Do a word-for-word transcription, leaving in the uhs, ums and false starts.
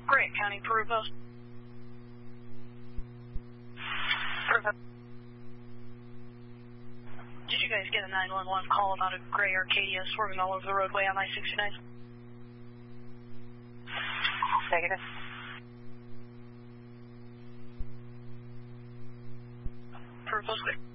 Grant County, Peru Post. Peru Post. Did you guys get a nine one one call about a gray Arcadia swerving all over the roadway on I sixty-nine? Negative. Peru Post, clear.